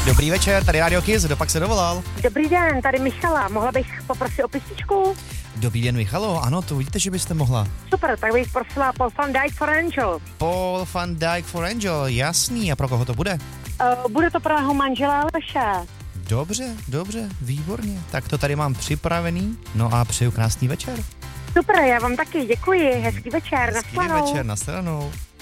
Dobrý večer, tady Radio Kiss, kdo pak se dovolal? Dobrý den, tady Michala, mohla bych poprosit o písničku? Dobrý den, Michalo, ano, to vidíte, že byste mohla. Super, tak bych prosila Paul van Dyk for Angel. Paul van Dyk for Angel, jasný, a pro koho to bude? Bude to pro mého manžela Aleše. Dobře, výborně, tak to tady mám připravený, no a přeju krásný večer. Super, já vám taky děkuji, hezký večer, Hezký nashledanou. večer, nashledanou.